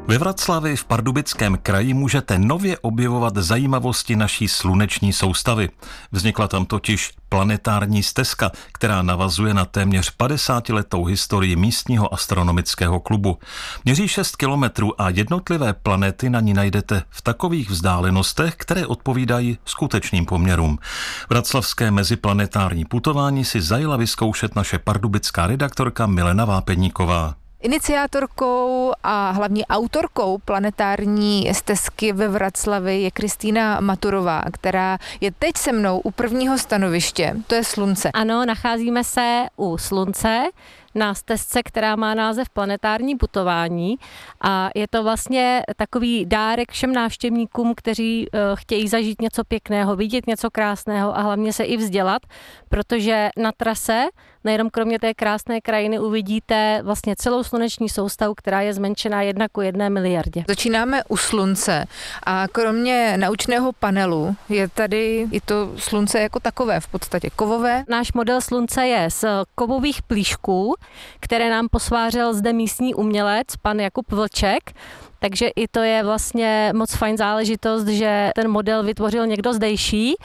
Ve Vraclavi v Pardubickém kraji můžete nově objevovat zajímavosti naší sluneční soustavy. Vznikla tam totiž planetární stezka, která navazuje na téměř 50letou historii místního astronomického klubu. Měří 6 kilometrů a jednotlivé planety na ní najdete v takových vzdálenostech, které odpovídají skutečným poměrům. Vraclavské meziplanetární putování si zajela vyzkoušet naše pardubická redaktorka Milena Vápeníková. Iniciátorkou a hlavně autorkou planetární stezky ve Vraclavi je Kristýna Maturová, která je teď se mnou u prvního stanoviště, to je Slunce. Ano, nacházíme se u Slunce na stezce, která má název Planetární putování a je to vlastně takový dárek všem návštěvníkům, kteří chtějí zažít něco pěkného, vidět něco krásného a hlavně se i vzdělat, protože na trase nejenom kromě té krásné krajiny uvidíte vlastně celou sluneční soustavu, která je zmenšená 1:1 miliardě. Začínáme u Slunce a kromě naučného panelu je tady i to Slunce jako takové, v podstatě kovové. Náš model Slunce je z kovových plíšků, které nám posvářel zde místní umělec, pan Jakub Vlček. Takže i to je vlastně moc fajn záležitost, že ten model vytvořil někdo zdejší.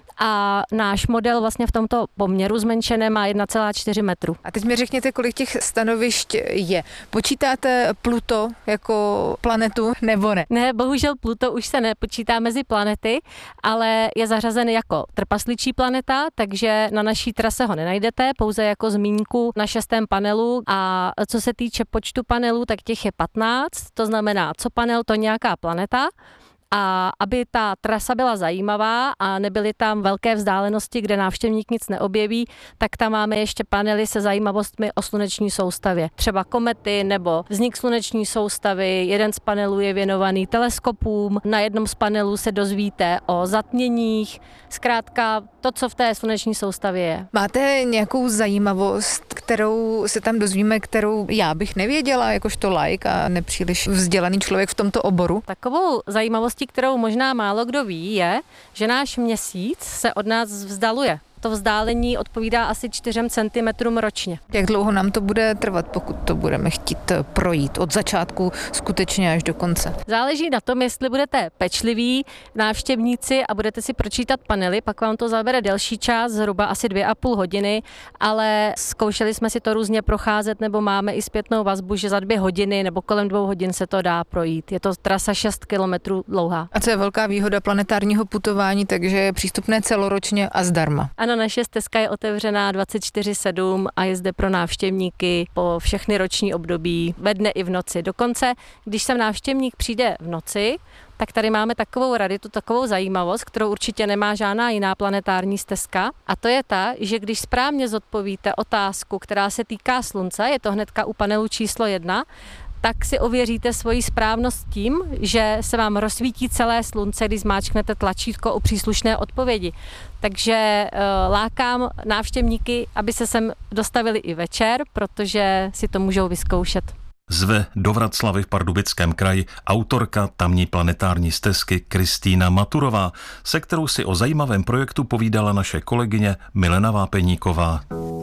A náš model vlastně v tomto poměru zmenšené má 1,4 metru. A teď mi řekněte, kolik těch stanovišť je. Počítáte Pluto jako planetu nebo ne? Ne, bohužel Pluto už se nepočítá mezi planety, ale je zařazen jako trpasličí planeta, takže na naší trase ho nenajdete, pouze jako zmínku na 6. panelu. A co se týče počtu panelů, tak těch je 15, to znamená, co panel, to nějaká planeta. A aby ta trasa byla zajímavá a nebyly tam velké vzdálenosti, kde návštěvník nic neobjeví, tak tam máme ještě panely se zajímavostmi o sluneční soustavě. Třeba komety nebo vznik sluneční soustavy. Jeden z panelů je věnovaný teleskopům, na jednom z panelů se dozvíte o zatměních, zkrátka to, co v té sluneční soustavě je. Máte nějakou zajímavost, kterou se tam dozvíme, kterou já bych nevěděla, jakožto laik a nepříliš vzdělaný člověk v tomto oboru? Takovou zajímavostí, kterou možná málo kdo ví, je, že náš měsíc se od nás vzdaluje. To vzdálení odpovídá asi 4 cm ročně. Jak dlouho nám to bude trvat, pokud to budeme chtít projít od začátku skutečně až do konce? Záleží na tom, jestli budete pečliví návštěvníci a budete si pročítat panely, pak vám to zabere delší čas, zhruba asi 2,5 hodiny, ale zkoušeli jsme si to různě procházet, nebo máme i zpětnou vazbu, že za 2 hodiny nebo kolem 2 hodin se to dá projít. Je to trasa 6 kilometrů dlouhá. A co je velká výhoda planetárního putování, takže je přístupné celoročně a zdarma. Ano, naše stezka je otevřená 24/7 a je zde pro návštěvníky po všechny roční období, ve dne i v noci. Dokonce, když sem návštěvník přijde v noci, tak tady máme takovou raritu, takovou zajímavost, kterou určitě nemá žádná jiná planetární stezka. A to je ta, že když správně zodpovíte otázku, která se týká Slunce, je to hnedka u panelu číslo 1, tak si ověříte svoji správnost tím, že se vám rozsvítí celé Slunce, když zmáčknete tlačítko o příslušné odpovědi. Takže lákám návštěvníky, aby se sem dostavili i večer, protože si to můžou vyzkoušet. Zve do Vraclavy v Pardubickém kraji autorka tamní planetární stezky Kristýna Maturová, se kterou si o zajímavém projektu povídala naše kolegyně Milena Vápeníková.